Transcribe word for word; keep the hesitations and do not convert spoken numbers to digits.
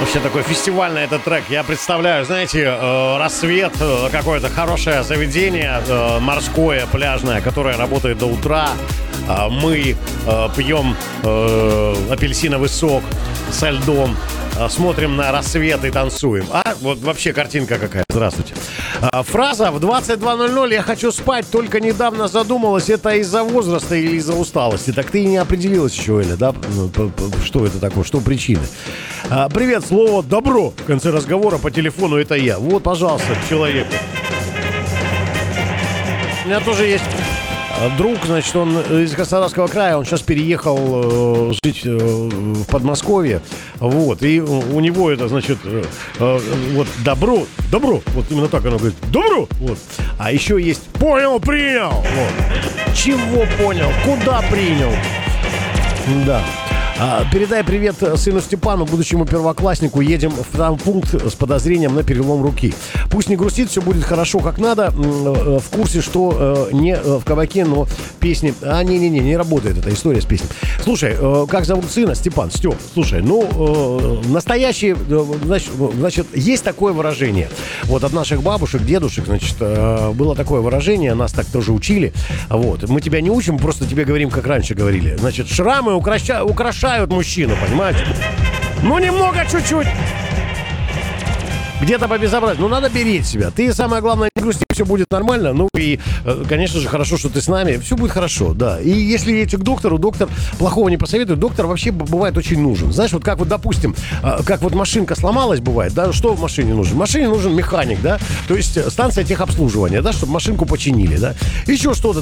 Вообще такой фестивальный этот трек. Я представляю, знаете, э, рассвет, э, какое-то хорошее заведение э, морское, пляжное, которое работает до утра. Э, мы э, пьем э, апельсиновый сок со льдом, э, смотрим на рассвет и танцуем. А вот вообще картинка какая. Здравствуйте. Э, фраза в двадцать два ноль ноль «Я хочу спать, только недавно задумалась, это из-за возраста или из-за усталости». Так ты и не определилась еще, Эля, да? Что это такое? Что причины? А, привет, слово «добро» в конце разговора по телефону — это я. Вот, пожалуйста, человек. У меня тоже есть друг, значит, он из Краснодарского края, он сейчас переехал э, жить э, в Подмосковье, вот, и у, у него это, значит, э, э, вот, добро, добро, вот именно так оно говорит, добро, вот, а еще есть понял, принял, вот, чего понял, куда принял, да. А, передай привет сыну Степану, будущему первокласснику. Едем в травмпункт с подозрением на перелом руки. Пусть не грустит, все будет хорошо, как надо. В курсе, что не в кабаке, но песни... А, не-не-не, не работает эта история с песней. Слушай, как зовут сына? Степан, Степ. Слушай, ну, настоящий... Значит, значит, есть такое выражение. Вот от наших бабушек, дедушек, значит, было такое выражение, нас так тоже учили. Вот. Мы тебя не учим, просто тебе говорим, как раньше говорили. Значит, шрамы укращают, украшают мужчину, понимаете? Ну, немного, чуть-чуть. Где-то побезобразнее. Ну, надо беречь себя. Ты, самое главное, не грусти, все будет нормально. Ну, и, конечно же, хорошо, что ты с нами. Все будет хорошо, да. И если идти к доктору, доктор плохого не посоветует. Доктор вообще бывает очень нужен. Знаешь, вот как вот, допустим, как вот машинка сломалась, бывает, да, что в машине нужен? В машине нужен механик, да, то есть станция техобслуживания, да, чтобы машинку починили, да. Еще что-то.